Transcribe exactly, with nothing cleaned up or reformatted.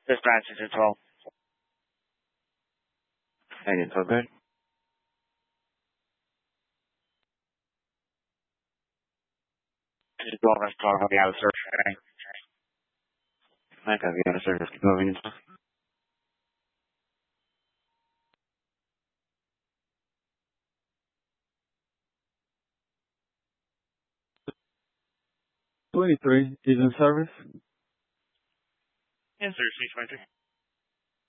Dispatch is at twelve. Thank you, so good. Just go over and talk about the out of service. I have you out of service. Keep moving. Twenty-three is in service. Yes, sir. six twenty-three.